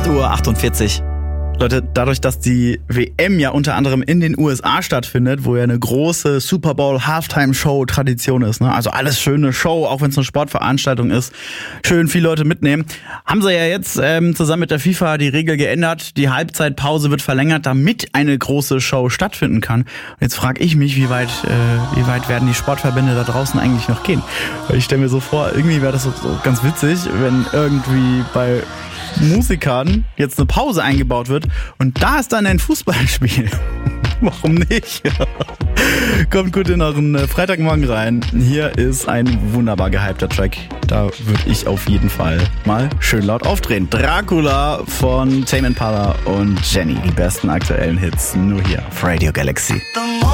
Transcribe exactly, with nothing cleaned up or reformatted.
acht Uhr achtundvierzig. Leute, dadurch, dass die W M ja unter anderem in den U S A stattfindet, wo ja eine große Super Bowl Halftime Show Tradition ist, ne? Also alles schöne Show, auch wenn es eine Sportveranstaltung ist, schön viele Leute mitnehmen, haben sie ja jetzt ähm, zusammen mit der FIFA die Regel geändert. Die Halbzeitpause wird verlängert, damit eine große Show stattfinden kann. Und jetzt frage ich mich, wie weit, äh, wie weit werden die Sportverbände da draußen eigentlich noch gehen? Weil ich stelle mir so vor, irgendwie wäre das so, so ganz witzig, wenn irgendwie bei Musikern jetzt eine Pause eingebaut wird und da ist dann ein Fußballspiel. Warum nicht? Kommt gut in euren Freitagmorgen rein. Hier ist ein wunderbar gehypter Track. Da würde ich auf jeden Fall mal schön laut aufdrehen. Dracula von Tame Impala und Jenny. Die besten aktuellen Hits nur hier auf Radio Galaxy.